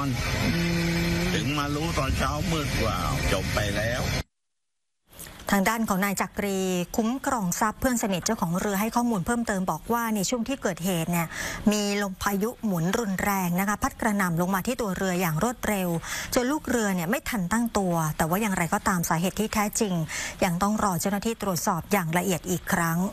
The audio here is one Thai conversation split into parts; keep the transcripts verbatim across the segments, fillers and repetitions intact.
อนถึงมารู้ตอนเช้ามืดว่าจมไปแล้วทางด้านของนายจักรีคุ้มกรองทรัพย์เพื่อนสนิทเจ้าของเรือให้ข้อมูลเพิ่มเติมบอกว่าในช่วงที่เกิดเหตุเนี่ยมีลมพายุหมุนรุนแรงนะคะพัดกระหน่ำลงมาที่ตัวเรืออย่างรวดเร็วจนลูกเรือเนี่ยไม่ทันตั้งตัวแต่ว่าอย่างไรก็ตามสาเหตุที่แท้จริงยังต้องรอเจ้าหน้าที่ตรวจสอบอย่างละเอียดอีกครั้ง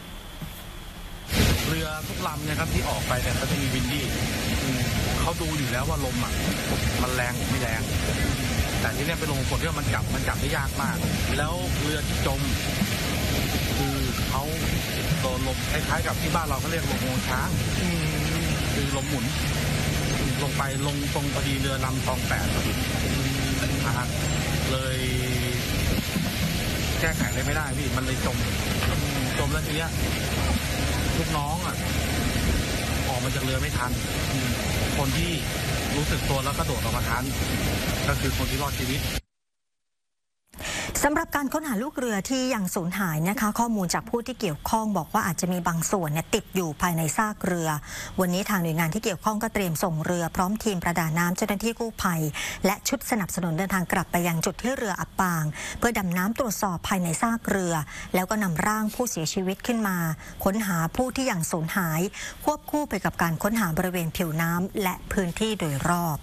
เรือทุกลำเนี่ยครับที่ออกไปเนี่ยเขาจะมีวินดี้เขาดูอยู่แล้วว่าลมอ่ะมันแรงหรือไม่แรงแต่ที่นี่เป็นลมฝนที่มันจับมันจับได้ยากมากแล้วเรือที่จมคือเขาโดนลมคล้ายๆกับที่บ้านเราเขาเรียกลมงวงช้างคือลมหมุนลงไปลงตรงพอดีเรือลำตองแปดนะฮะเลยแก้ไขอะไรไม่ได้พี่มันเลยจมจมแล้วทีเนี้ยลูกน้องอ่ะออกมาจากเรือไม่ทันคนที่รู้สึกตัวแล้วก็โดดออกมาทันก็คือคนที่รอดชีวิตสำหรับการค้นหาลูกเรือที่ยังสูญหายนะคะข้อมูลจากผู้ที่เกี่ยวข้องบอกว่าอาจจะมีบางส่วนเนี่ยติดอยู่ภายในซากเรือวันนี้ทางหน่วยงานที่เกี่ยวข้องก็เตรียมส่งเรือพร้อมทีมประดาน้ำเจ้าหน้าที่กู้ภัยและชุดสนับสนุนเดินทางกลับไปยังจุดที่เรืออับปางเพื่อดำน้ำตรวจสอบภายในซากเรือแล้วก็นำร่างผู้เสียชีวิตขึ้นมาค้นหาผู้ที่ยังสูญหายควบคู่ไปกับการค้นหาบริเวณผิวน้ำและพื้นที่โดยรอบ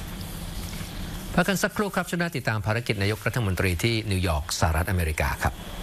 พักกันสักครู่ครับช่วงหน้าติดตามภารกิจนายกรัฐมนตรีที่นิวยอร์กสหรัฐอเมริกาครับ